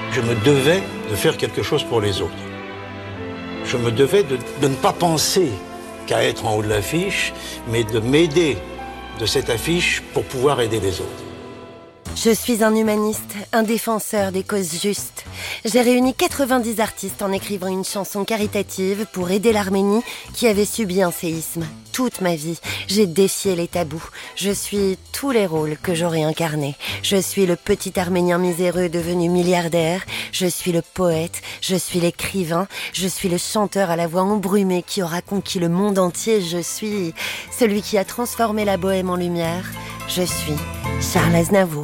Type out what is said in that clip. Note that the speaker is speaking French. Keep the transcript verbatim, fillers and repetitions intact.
Je me devais de faire quelque chose pour les autres. Je me devais de, de ne pas penser qu'à être en haut de l'affiche, mais de m'aider de cette affiche pour pouvoir aider les autres. Je suis un humaniste, un défenseur des causes justes. J'ai réuni quatre-vingt-dix artistes en écrivant une chanson caritative pour aider l'Arménie qui avait subi un séisme. Toute ma vie, j'ai défié les tabous. Je suis tous les rôles que j'aurais incarnés. Je suis le petit Arménien miséreux devenu milliardaire. Je suis le poète, je suis l'écrivain. Je suis le chanteur à la voix embrumée qui aura conquis le monde entier. Je suis celui qui a transformé la bohème en lumière. Je suis Charles Aznavour.